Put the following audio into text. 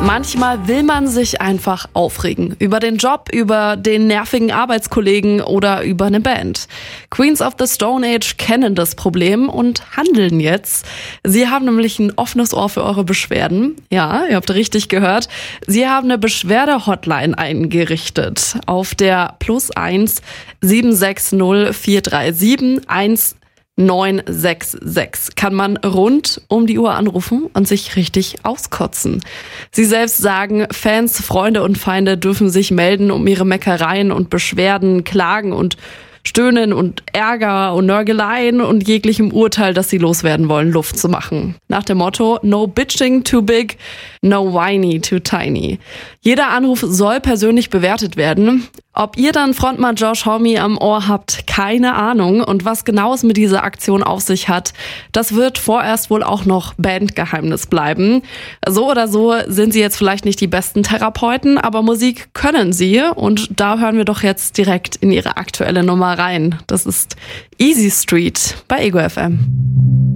Manchmal will man sich einfach aufregen. Über den Job, über den nervigen Arbeitskollegen oder über eine Band. Queens of the Stone Age kennen das Problem und handeln jetzt. Sie haben nämlich ein offenes Ohr für eure Beschwerden. Ja, ihr habt richtig gehört. Sie haben eine Beschwerde-Hotline eingerichtet. Auf der +1 760 437 1966 kann man rund um die Uhr anrufen und sich richtig auskotzen. Sie selbst sagen, Fans, Freunde und Feinde dürfen sich melden, um ihre Meckereien und Beschwerden, Klagen und Stöhnen und Ärger und Nörgeleien und jeglichem Urteil, das sie loswerden wollen, Luft zu machen. Nach dem Motto, no bitching too big, no whiny too tiny. Jeder Anruf soll persönlich bewertet werden. Ob ihr dann Frontmann Josh Homme am Ohr habt, keine Ahnung. Und was genau es mit dieser Aktion auf sich hat, das wird vorerst wohl auch noch Bandgeheimnis bleiben. So oder so sind sie jetzt vielleicht nicht die besten Therapeuten, aber Musik können sie. Und da hören wir doch jetzt direkt in ihre aktuelle Nummer rein. Das ist Easy Street bei Ego FM.